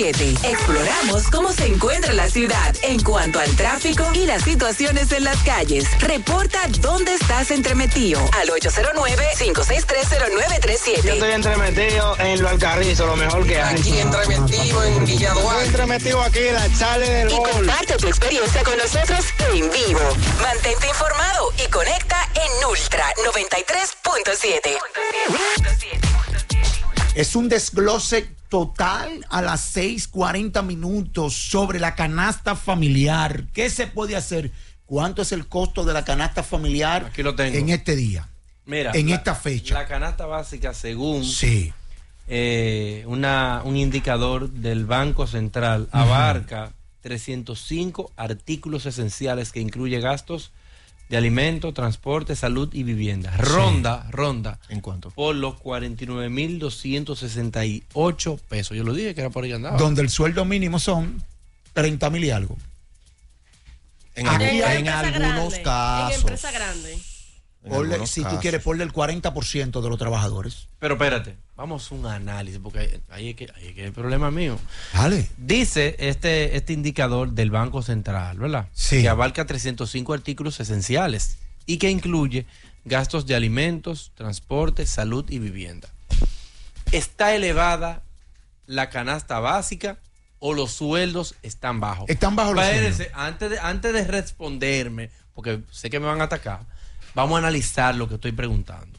Exploramos cómo se encuentra la ciudad en cuanto al tráfico y las situaciones en las calles. Reporta dónde estás entremetido al 809-5630937. Yo estoy entremetido en Lo Alcarrizo, lo mejor que hay. Aquí entremetido en Villaduarte. Estoy entremetido aquí en la Chale del Y Gol. comparte tu experiencia con nosotros en vivo. Mantente informado y conecta en Ultra 93.7. Es un desglose total a las 6:40 sobre la canasta familiar. ¿Qué se puede hacer? ¿Cuánto es el costo de la canasta familiar? Aquí lo tengo. En este día? Mira, en esta fecha. La canasta básica, según sí. Un indicador del Banco Central, abarca 305 artículos esenciales que incluye gastos de alimento, transporte, salud y vivienda. Ronda. ¿En cuánto? Por los 49,268 pesos. Yo lo dije que era por ahí andaba. Donde el sueldo mínimo son 30,000 y algo. En algunos casos. En empresa grande. Si tú quieres, ponle el 40% de los trabajadores. Pero espérate, vamos a un análisis, porque ahí es que el problema mío. Vale. Dice este indicador del Banco Central, ¿verdad? Sí. Que abarca 305 artículos esenciales y que incluye gastos de alimentos, transporte, salud y vivienda. ¿Está elevada la canasta básica o los sueldos están bajos? Están bajos los sueldos. Antes de responderme, porque sé que me van a atacar, vamos a analizar lo que estoy preguntando.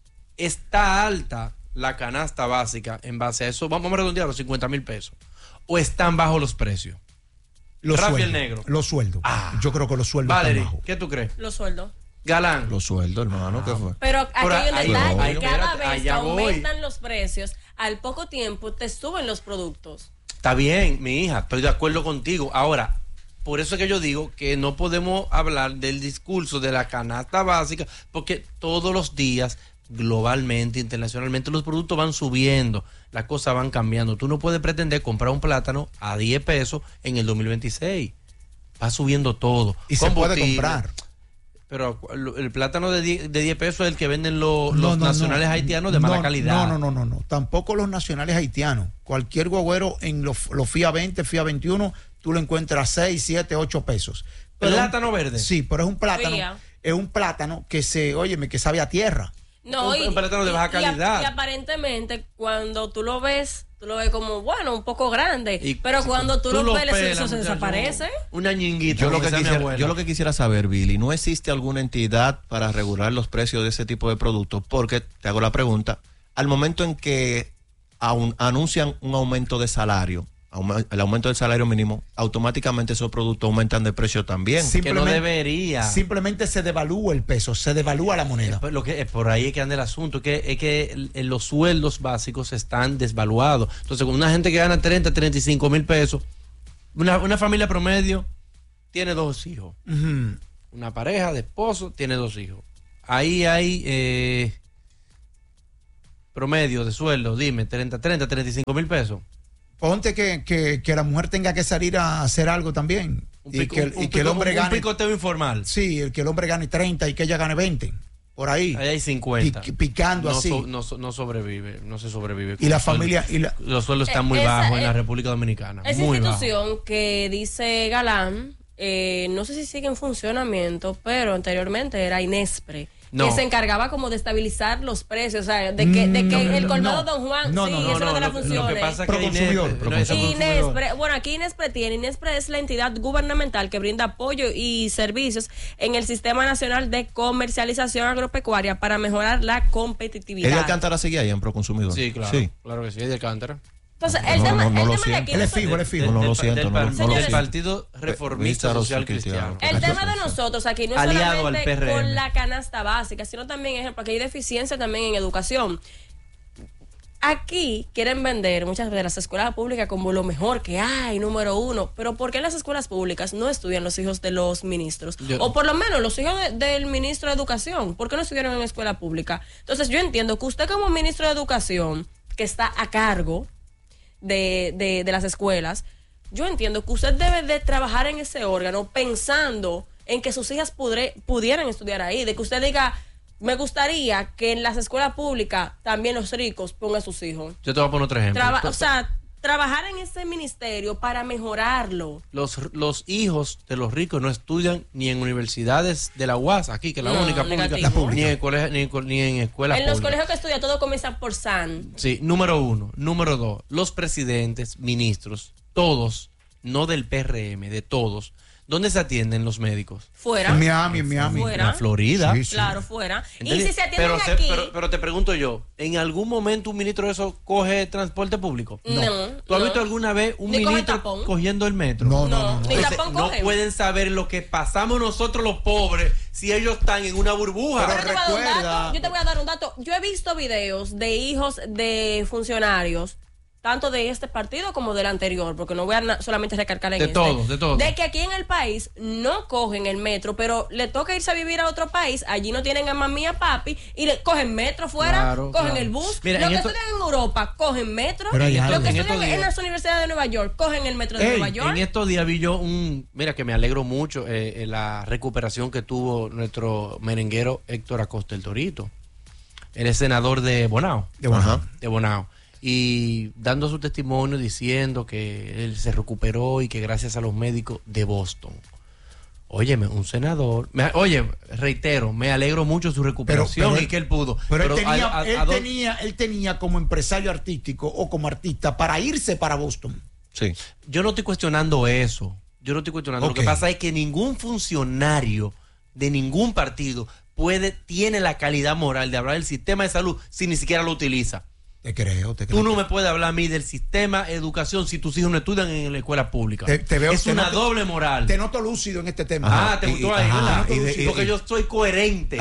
¿Está alta la canasta básica en base a eso? Vamos a redondear los 50,000 pesos. ¿O están bajos los precios? Los Rafael sueldos. Negro. Los sueldos. Yo creo que los sueldos Valerie, están bajos. ¿qué tú crees? Los sueldos. Galán. Los sueldos, hermano, ¿qué fue? Pero aquí hay un detalle, cada espérate, vez que allá voy. aumentan los precios, al poco tiempo te suben los productos. Está bien, mi hija, estoy de acuerdo contigo. Ahora, por eso es que yo digo que no podemos hablar del discurso de la canasta básica, porque todos los días, globalmente, internacionalmente, los productos van subiendo, las cosas van cambiando. Tú no puedes pretender comprar un plátano a 10 pesos en el 2026. Va subiendo todo. Y se puede comprar. Pero el plátano de 10 pesos es el que venden los nacionales haitianos de mala calidad. No. Tampoco los nacionales haitianos. Cualquier guagüero en los FIA 20, FIA 21, tú lo encuentras 6, 7, 8 pesos. Pero ¿Plátano verde? Sí, pero es un plátano. Fía. Es un plátano que que sabe a tierra. No, un plátano de baja calidad. Y aparentemente, cuando tú lo ves como, bueno, un poco grande. Pero si cuando tú lo peles, pelas, eso se muchacho, desaparece. Una ñinguita. Yo lo que quisiera saber, Billy, ¿no existe alguna entidad para regular los precios de ese tipo de productos? Porque, te hago la pregunta, al momento en que anuncian un aumento de salario, el aumento del salario mínimo, automáticamente esos productos aumentan de precio también. Que no debería. Simplemente se devalúa el peso, se devalúa la moneda. Por ahí es que anda el asunto, es que los sueldos básicos están desvaluados. Entonces, con una gente que gana 30, 35,000 pesos, una familia promedio tiene 2 hijos. Uh-huh. Una pareja de esposo tiene 2 hijos. Ahí hay promedio de sueldo, dime, 35,000 pesos. Ponte que la mujer tenga que salir a hacer algo también. Y que el hombre gane. Un picoteo informal. Sí, que el hombre gane 30 y que ella gane 20. Por ahí. Ahí hay 50. Picando así. No sobrevive. No se sobrevive. Y la familia. Los sueldos están muy bajos en la República Dominicana. Esa muy institución bajo. que dice Galán, no sé si sigue en funcionamiento, pero anteriormente era Inespre. No. Que se encargaba como de estabilizar los precios, o sea, de que el colmado Don Juan, eso era de las funciones. Lo que pasa es que Inespre, bueno, aquí Inespre es la entidad gubernamental que brinda apoyo y servicios en el Sistema Nacional de Comercialización Agropecuaria para mejorar la competitividad. ¿Eddie Alcántara seguía ahí en Proconsumidor? Sí, claro. Sí. Claro que sí, Eddie Alcántara. Entonces, el tema de aquí... Él es fijo. No lo siento. Del Partido Reformista Social Cristiano. El tema de nosotros aquí no es aliado solamente al PRM. con la canasta básica, sino también, ejemplo, que hay deficiencia también en educación. Aquí quieren vender muchas de las escuelas públicas como lo mejor que hay, número uno. Pero ¿por qué en las escuelas públicas no estudian los hijos de los ministros? O por lo menos los hijos del ministro de Educación. ¿Por qué no estudiaron en escuela pública? Entonces yo entiendo que usted como ministro de Educación, que está a cargo de las escuelas, yo entiendo que usted debe de trabajar en ese órgano pensando en que sus hijas pudieran estudiar ahí, de que usted diga, me gustaría que en las escuelas públicas también los ricos pongan a sus hijos. Yo te voy a poner otro ejemplo. trabajar en ese ministerio para mejorarlo. Los hijos de los ricos no estudian ni en universidades de la UAS, aquí, que es la única pública, ni en colegios, ni en escuelas En públicas. los colegios que estudia todo comienza por SAN. Sí, número 1. Número 2, los presidentes, ministros, todos, no del PRM, de todos. ¿Dónde se atienden los médicos? Fuera. En Miami. Fuera. En Florida. Sí, sí. Claro, fuera. ¿Entiendes? Y si se atienden pero, aquí... pero te pregunto yo, ¿en algún momento un ministro de eso coge transporte público? No. ¿Tú has visto alguna vez un Ni coge ministro tapón. cogiendo el metro? No. Ni Entonces, tapón no cogen. pueden saber lo que pasamos nosotros los pobres si ellos están en una burbuja. Pero Pero recuerda- yo te voy a dar un dato. Yo he visto videos de hijos de funcionarios, tanto de este partido como del anterior, porque no voy a solamente recargar en De este. todos. De que aquí en el país no cogen el metro, pero le toca irse a vivir a otro país, allí no tienen a mami y a papi, y le cogen metro fuera, Claro, cogen claro. el bus. Mira, Los en que esto- estudian en Europa cogen metro, Pero hay los algo. que En estudian estos días- en las universidades de Nueva York cogen el metro de Ey, Nueva York. en estos días vi yo mira que me alegro mucho la recuperación que tuvo nuestro merenguero Héctor Acosta el Torito. Él es senador de Bonao. De Bonao. Y dando su testimonio diciendo que él se recuperó y que gracias a los médicos de Boston. Óyeme, un senador. Reitero, me alegro mucho su recuperación Pero y que él pudo. Pero él a dos- tenía como empresario artístico o como artista para irse para Boston. Sí. Yo no estoy cuestionando eso. Lo Ok. que pasa es que ningún funcionario de ningún partido tiene la calidad moral de hablar del sistema de salud si ni siquiera lo utiliza. Te creo. Tú no me puedes hablar a mí del sistema de educación si tus hijos no estudian en la escuela pública. Te veo- es te una noto- doble moral. Te noto lúcido en este tema. Te gustó ahí, ¿verdad? Porque yo soy coherente.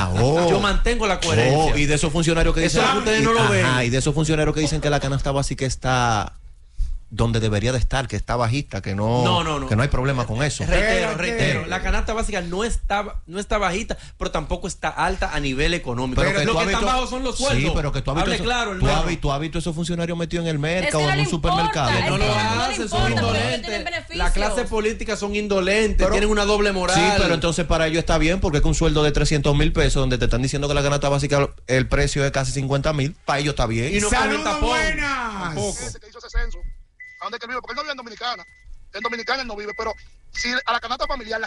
Yo mantengo la coherencia. Y de esos funcionarios que Eso dicen es que ustedes no lo ven. Y de esos funcionarios que dicen que la canasta básica está donde debería de estar, que está bajista, que no, que no hay problema con eso. Reitero, la canasta básica no está bajita, pero tampoco está alta a nivel económico. Pero que lo tú que has están visto- bajos son los sueldos. Sí, pero que tú has visto, Hable claro, tú hermano. has visto esos funcionarios metidos en el Es mercado que o no en un le supermercado. importa, No es lo que no le hacen, importa, son porque tienen indolentes. beneficios. La clase política son indolentes, tienen una doble moral. Sí, pero entonces para ellos está bien, porque es que un sueldo de 300,000 pesos, donde te están diciendo que la canasta básica, el precio es casi 50,000, para ellos está bien. Y no ¡Saludos, cogen tapón. buenas! Tampoco. Ese que hizo ese censo, ¿a dónde que él vive? Porque él no vive en Dominicana. En Dominicana él no vive, pero si a la canasta familiar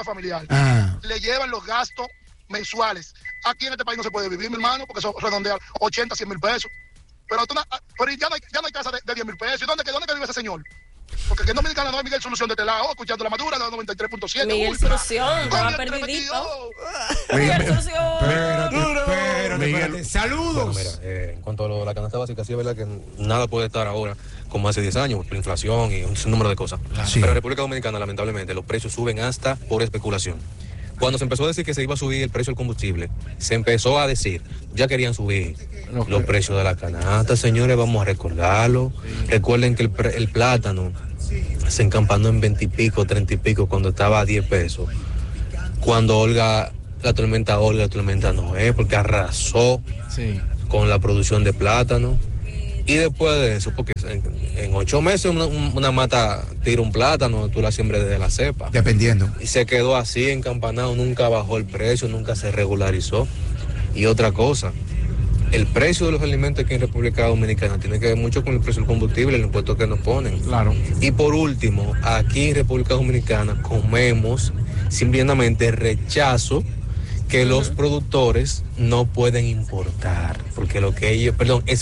le llevan los gastos mensuales. Aquí en este país no se puede vivir, mi hermano, porque eso redondea 80, 100 mil pesos. Pero ya no hay casa de 10 mil pesos. ¿Y dónde que vive ese señor? Porque aquí en Dominicana no hay Miguel Solución de este lado, escuchando la madura, la 93.7. Miguel Solución, estaba perdidito. Miguel Solución. Espérate. Saludos. Bueno, mira, en cuanto a lo de la canasta básica, sí es verdad que nada puede estar ahora como hace 10 años, por inflación y un sinnúmero de cosas. Sí. Pero en República Dominicana, lamentablemente, los precios suben hasta por especulación. Cuando se empezó a decir que se iba a subir el precio del combustible, se empezó a decir, ya querían subir los precios de la canasta, señores, vamos a recordarlo. Recuerden que el plátano se encampanó en 20 y pico, 30 y pico cuando estaba a 10 pesos. Cuando la tormenta Noé, porque arrasó con la producción de plátano. Y después de eso, porque en 8 meses una mata tira un plátano, tú la siembras desde la cepa. Dependiendo. Y se quedó así encampanado, nunca bajó el precio, nunca se regularizó. Y otra cosa, el precio de los alimentos aquí en República Dominicana tiene que ver mucho con el precio del combustible, el impuesto que nos ponen. Claro. Y por último, aquí en República Dominicana comemos simplemente rechazo que los productores no pueden exportar, porque lo que ellos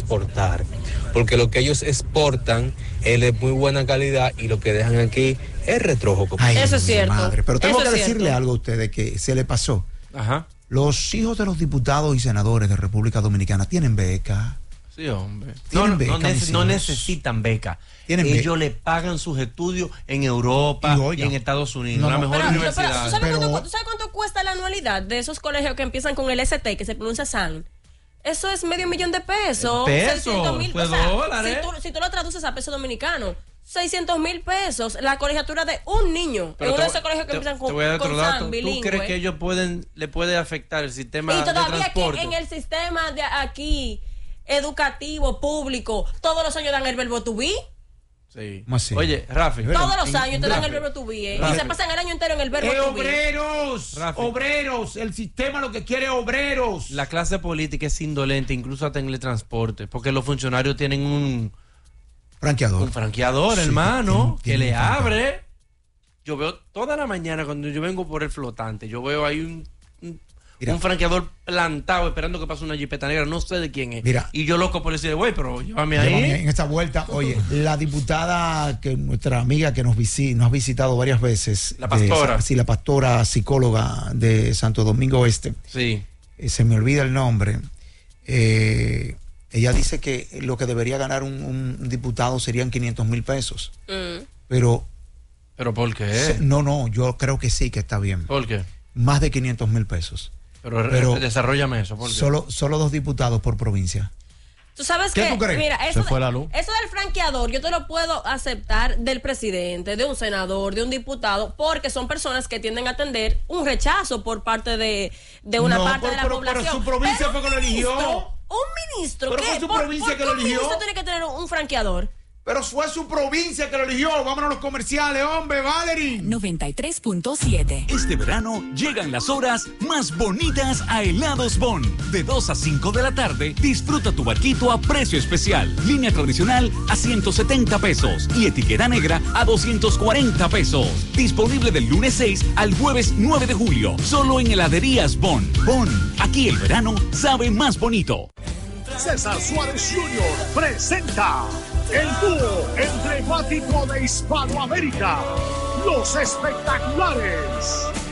exportan es de muy buena calidad y lo que dejan aquí es retrojo. Ay, Eso es mi cierto. madre. Pero tengo Eso que es decirle cierto. algo a ustedes que se le pasó. Ajá. Los hijos de los diputados y senadores de República Dominicana tienen beca. Sí, hombre. Tienen beca, mis No hijos. necesitan beca. Tienen Ellos le pagan sus estudios en Europa Y y, oiga, en Estados Unidos, no, la no, mejor Pero, universidad. ¿tú sabes Pero- ¿tú sabes cuánto cuesta la anualidad de esos colegios que empiezan con el ST, que se pronuncia SAN? Eso es $500,000 de pesos. ¿Pesos? 600,000, Pues dólares. si tú lo traduces a peso dominicano, 600,000 pesos la colegiatura de un niño. Pero en uno te- de esos colegios que te- empiezan te voy a dar con otro dato. SAN, ¿Tú bilingüe. crees que ellos le puede afectar el sistema Y de todavía que transporte? en el sistema de aquí, educativo, público, todos los años dan el verbo to be. Sí. ¿Cómo así? Oye, Rafi. Todos los años te dan Rafi, el verbo to be. Y Rafi. se pasan el año entero en el verbo to be. Obreros, Rafi. obreros. El sistema lo que quiere es obreros. La clase política es indolente, incluso hasta en el transporte, porque los funcionarios tienen Franqueador. Un franqueador, sí, hermano, que le abre. Yo veo toda la mañana cuando yo vengo por el flotante, yo veo ahí un franqueador plantado esperando que pase una jipeta negra, no sé de quién es. Mira, y yo loco por decirle, güey, pero llévame ahí. En esta vuelta, oye, la diputada, que nuestra amiga que nos ha visitado varias veces. La pastora. La pastora psicóloga de Santo Domingo Oeste. Sí. Se me olvida el nombre. Ella dice que lo que debería ganar un diputado serían 500,000 pesos. ¿Pero por qué? No, yo creo que sí, que está bien. ¿Por qué? Más de 500,000 pesos. Pero desarrollame eso. ¿Por qué? Solo 2 diputados por provincia. Tú sabes ¿Qué que, tú crees? mira, eso fue la luz. Eso del franqueador, yo te lo puedo aceptar del presidente, de un senador, de un diputado, porque son personas que tienden a atender un rechazo por parte de una parte de la población. Pero su provincia fue que lo eligió. Un ministro, pero ¿qué? fue su provincia que lo eligió. ¿Por qué un ministro tiene que tener un franqueador? Pero fue su provincia que lo eligió. Vámonos a los comerciales, hombre, Valerie. 93.7. Este verano llegan las horas más bonitas a Helados Bon. De 2 a 5 de la tarde, disfruta tu barquito a precio especial. Línea tradicional a 170 pesos y etiqueta negra a 240 pesos. Disponible del lunes 6 al jueves 9 de julio. Solo en Heladerías Bon. Bon, aquí el verano sabe más bonito. César Suárez Jr. presenta el dúo emblemático de Hispanoamérica, Los Espectaculares.